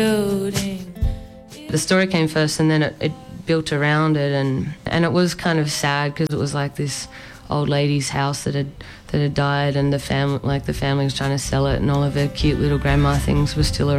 The story came first, and then it built around it, and it was kind of sad because it was like this old lady's house that had died, and the family was trying to sell it, and all of her cute little grandma things were still around.